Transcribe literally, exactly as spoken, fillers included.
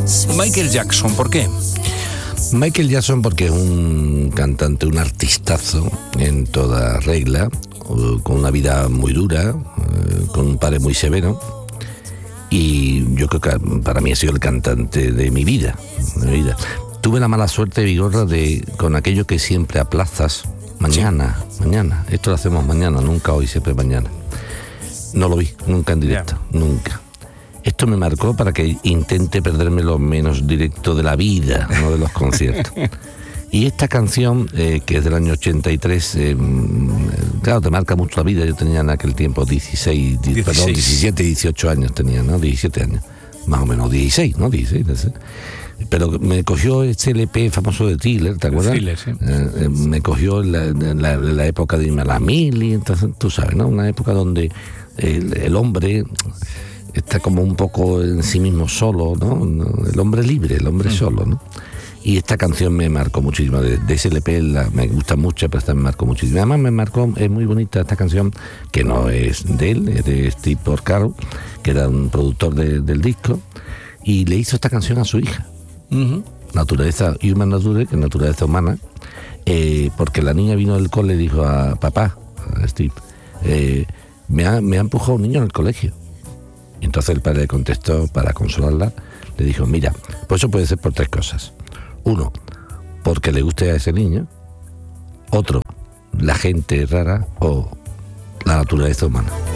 Michael Jackson, ¿por qué? Michael Jackson porque es un cantante, un artistazo en toda regla, con una vida muy dura, con un padre muy severo, y yo creo que para mí ha sido el cantante de mi vida, de mi vida. Tuve la mala suerte, Vigorra, de con aquello que siempre aplazas, mañana, sí. mañana, esto lo hacemos mañana, nunca hoy, siempre mañana. No lo vi, nunca en directo, yeah. nunca. Esto me marcó para que intente perderme lo menos directo de la vida, no de los conciertos. Y esta canción, eh, que es del año ochenta y tres, eh, claro, te marca mucho la vida. Yo tenía en aquel tiempo dieciséis, dieciséis. Perdón, diecisiete, dieciocho años tenía, ¿no? diecisiete años, más o menos, dieciséis, ¿no? dieciséis, no sé. Pero me cogió este L P famoso de Thriller, ¿te acuerdas? Thriller, sí. Eh, eh, me cogió en la, en la, en la época de la Mili, entonces, tú sabes, ¿no? Una época donde el, el hombre está como un poco en sí mismo solo, ¿no? El hombre libre, el hombre mm. solo, ¿no? Y esta canción me marcó muchísimo. De, de ese L P la, me gusta mucho, pero esta me marcó muchísimo. Además me marcó, es muy bonita esta canción, que no es de él, es de Steve Porcaro, que era un productor de, del disco, y le hizo esta canción a su hija. Uh-huh. Naturaleza, Human Nature, que es naturaleza humana, eh, porque la niña vino del cole y dijo a papá, a Steve, eh, me, ha, me ha empujado un niño en el colegio. Y entonces el padre le contestó, para consolarla, le dijo, mira, pues eso puede ser por tres cosas. Uno, porque le guste a ese niño. Otro, la gente rara o la naturaleza humana.